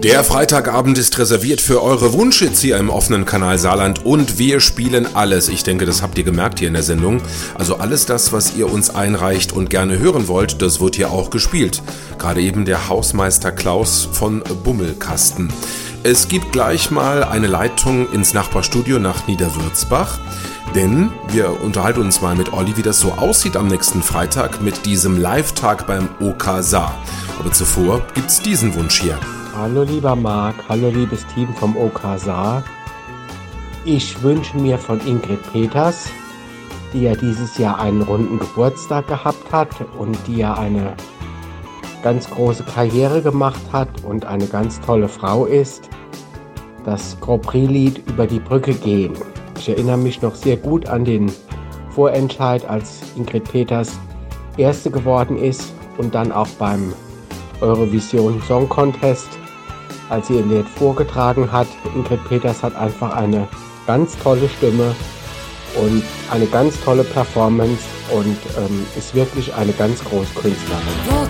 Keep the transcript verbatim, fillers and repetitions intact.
Der Freitagabend ist reserviert für eure Wunschhits hier im offenen Kanal Saarland und wir spielen alles. Ich denke, das habt ihr gemerkt hier in der Sendung. Also alles das, was ihr uns einreicht und gerne hören wollt, das wird hier auch gespielt. Gerade eben der Hausmeister Klaus von Bummelkasten. Es gibt gleich mal eine Leitung ins Nachbarstudio nach Niederwürzbach, denn wir unterhalten uns mal mit Olli, wie das so aussieht am nächsten Freitag mit diesem Live-Tag beim O K Saar. Aber zuvor gibt's diesen Wunsch hier. Hallo lieber Marc, hallo liebes Team vom O K Saar. Ich wünsche mir von Ingrid Peters, die ja dieses Jahr einen runden Geburtstag gehabt hat und die ja eine ganz große Karriere gemacht hat und eine ganz tolle Frau ist, das Grand Prix-Lied Über die Brücke gehen. Ich erinnere mich noch sehr gut an den Vorentscheid, als Ingrid Peters Erste geworden ist und dann auch beim Eurovision Song Contest, als sie ihr Lied vorgetragen hat. Ingrid Peters hat einfach eine ganz tolle Stimme und eine ganz tolle Performance und ähm, ist wirklich eine ganz große Künstlerin.